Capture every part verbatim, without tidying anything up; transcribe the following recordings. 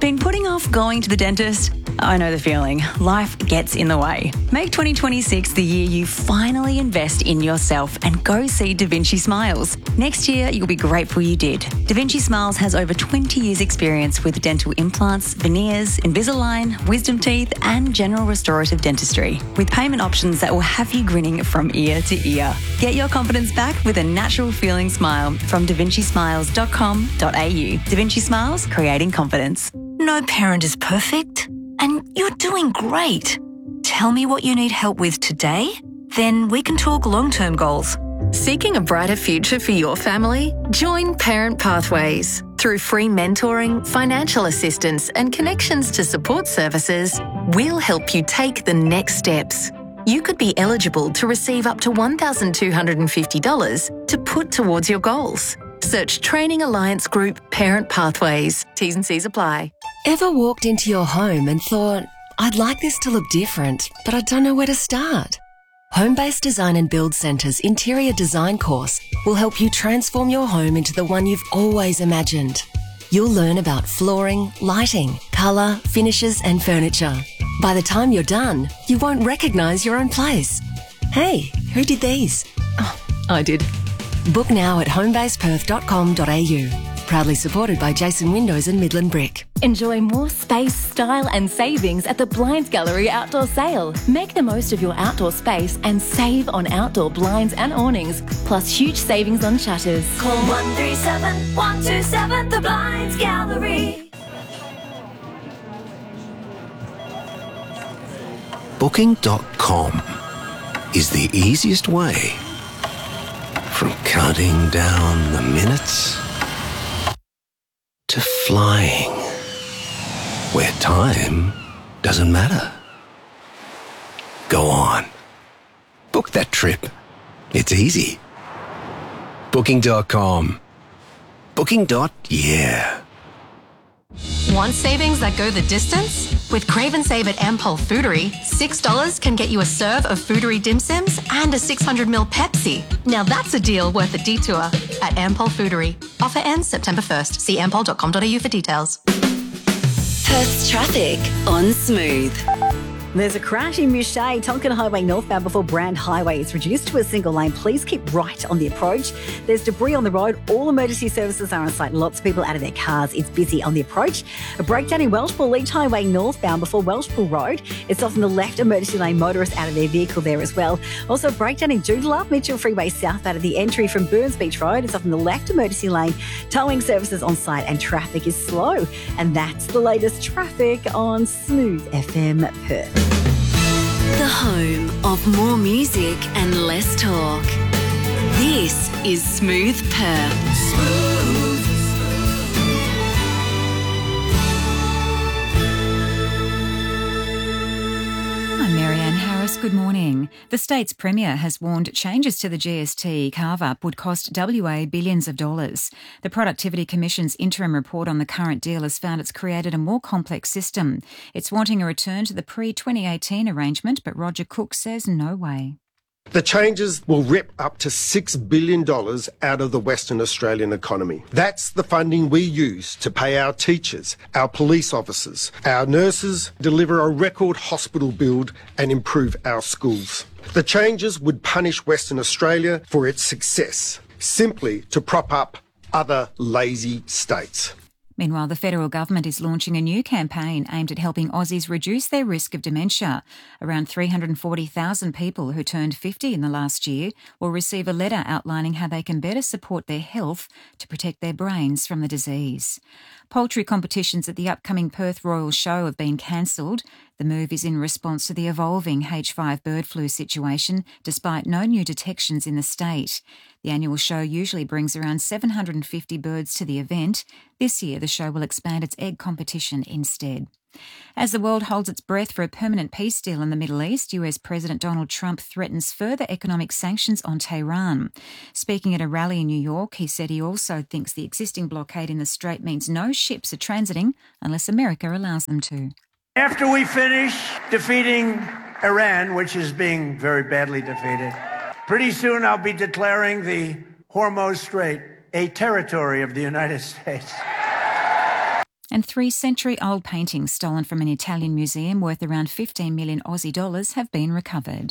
Been putting off going to the dentist? I know the feeling. Life gets in the way. Make twenty twenty-six the year you finally invest in yourself and go see Da Vinci Smiles. Next year, you'll be grateful you did. Da Vinci Smiles has over twenty years experience with dental implants, veneers, Invisalign, wisdom teeth and general restorative dentistry, with payment options that will have you grinning from ear to ear. Get your confidence back with a natural feeling smile from da vinci smiles dot com dot a u. Da Vinci Smiles, creating confidence. No parent is perfect, and you're doing great. Tell me what you need help with today, then we can talk long-term goals. Seeking a brighter future for your family? Join Parent Pathways. Through free mentoring, financial assistance and connections to support services, we'll help you take the next steps. You could be eligible to receive up to one thousand two hundred fifty dollars to put towards your goals. Search Training Alliance Group Parent Pathways. T's and C's apply. Ever walked into your home and thought, I'd like this to look different, but I don't know where to start? Home-Based Design and Build Centre's interior design course will help you transform your home into the one you've always imagined. You'll learn about flooring, lighting, colour, finishes and furniture. By the time you're done, you won't recognise your own place. Hey, who did these? Oh, I did. Book now at home base perth dot com dot a u. Proudly supported by Jason Windows and Midland Brick. Enjoy more space, style and savings at the Blinds Gallery Outdoor Sale. Make the most of your outdoor space and save on outdoor blinds and awnings, plus huge savings on shutters. Call one three seven, one two seven, the Blinds Gallery. Booking dot com is the easiest way from counting down the minutes to flying, where time doesn't matter. Go on. Book that trip. It's easy. Booking dot com. Booking. Yeah. Want savings that go the distance? With Crave and Save at Ampol Foodery, six dollars can get you a serve of Foodery dim sims and a six hundred milliliter Pepsi. Now that's a deal worth a detour at Ampol Foodery. Offer ends September first. See ampol dot com dot a u for details. Perth's traffic on Smooth. There's a crash in Mouchet, Tonkin Highway northbound before Brand Highway. It's reduced to a single lane. Please keep right on the approach. There's debris on the road. All emergency services are on site. Lots of people out of their cars. It's busy on the approach. A breakdown in Welshpool, Leach Highway northbound before Welshpool Road. It's off in the left emergency lane. Motorists out of their vehicle there as well. Also a breakdown in Joondalup, Mitchell Freeway south out of the entry from Burns Beach Road. It's off in the left emergency lane. Towing services on site and traffic is slow. And that's the latest traffic on Smooth F M Perth. The home of more music and less talk. This is Smooth Perth. Smooth. I'm Marianne Harris. Good morning. The state's Premier has warned changes to the G S T carve-up would cost W A billions of dollars. The Productivity Commission's interim report on the current deal has found it's created a more complex system. It's wanting a return to the pre twenty eighteen arrangement, but Roger Cook says no way. The changes will rip up to six billion dollars out of the Western Australian economy. That's the funding we use to pay our teachers, our police officers, our nurses, deliver a record hospital build and improve our schools. The changes would punish Western Australia for its success, simply to prop up other lazy states. Meanwhile, the federal government is launching a new campaign aimed at helping Aussies reduce their risk of dementia. Around three hundred forty thousand people who turned fifty in the last year will receive a letter outlining how they can better support their health to protect their brains from the disease. Poultry competitions at the upcoming Perth Royal Show have been cancelled. The move is in response to the evolving H five bird flu situation, despite no new detections in the state. The annual show usually brings around seven hundred fifty birds to the event. This year, the show will expand its egg competition instead. As the world holds its breath for a permanent peace deal in the Middle East, U S President Donald Trump threatens further economic sanctions on Tehran. Speaking at a rally in New York, he said he also thinks the existing blockade in the Strait means no ships are transiting unless America allows them to. After we finish defeating Iran, which is being very badly defeated, pretty soon I'll be declaring the Hormuz Strait a territory of the United States. And three century-old paintings stolen from an Italian museum worth around fifteen million Aussie dollars have been recovered.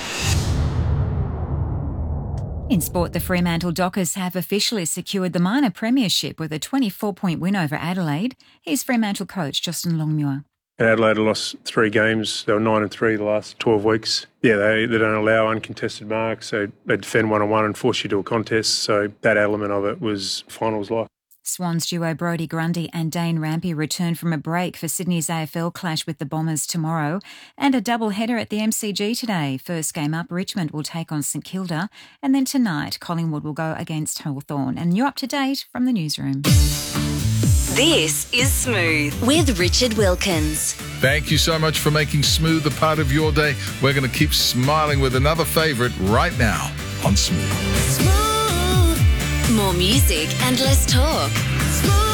In sport, the Fremantle Dockers have officially secured the minor premiership with a twenty-four point win over Adelaide. Here's Fremantle coach Justin Longmuir. Adelaide lost three games. They were nine and three the last twelve weeks. Yeah, they, they don't allow uncontested marks. So they defend one on one and force you to a contest. So that element of it was finals like. Swans duo Brodie Grundy and Dane Rampy return from a break for Sydney's A F L clash with the Bombers tomorrow, and a double header at the M C G today. First game up, Richmond will take on St Kilda, and then tonight Collingwood will go against Hawthorn. And you're up to date from the newsroom. This is Smooth with Richard Wilkins. Thank you so much for making Smooth a part of your day. We're going to keep smiling with another favourite right now on Smooth. Smooth. More music and less talk. Smooth.